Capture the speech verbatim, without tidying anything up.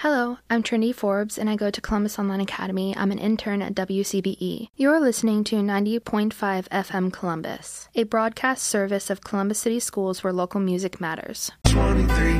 Hello, I'm Trinity Forbes, and I go to Columbus Online Academy. I'm an intern at W C B E. You're listening to ninety point five F M Columbus, a broadcast service of Columbus City Schools where local music matters. twenty-three